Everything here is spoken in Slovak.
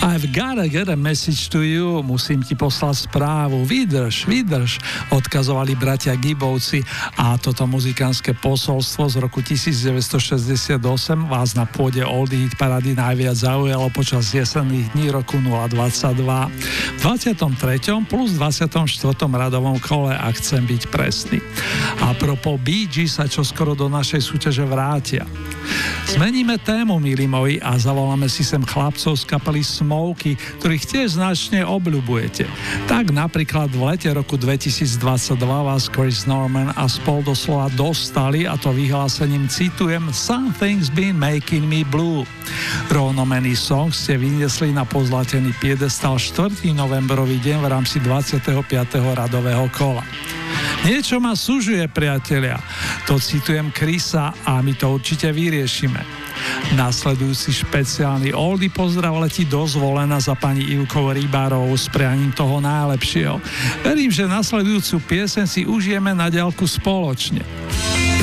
I've gotta get a message to you, musím ti poslať správu, vydrž, odkazovali bratia Gibbovci a toto muzikánske posolstvo z roku 1968 vás na pôde Oldie Hit Parady najviac zaujalo počas jesenných dní roku 022. V 23. plus 24. radovom kole, ak chcem byť presný. A propos Bee Gees sa čoskoro do našej súťaže vrátia. Zmeníme tému, milí moji, a zavoláme si sem chlapcov z kapely Smokey, ktorých tiež značne obľubujete. Tak napríklad v lete roku 2022 vás Chris Norman a spol doslova dostali, a to vyhlásením, citujem, Something's been making me blue. Rovnomenný song ste vyniesli na pozlatený piedestal 4. novembrový deň v rámci 25. radového kola. Niečo ma súžuje, priatelia. To citujem Chrisa a my to určite vyriešime. Nasledujúci špeciálny oldie pozdrav letí dozvolená za pani Ivkou Rybárovou s prianím toho najlepšieho. Verím, že nasledujúcu pieseň si užijeme na diaľku spoločne.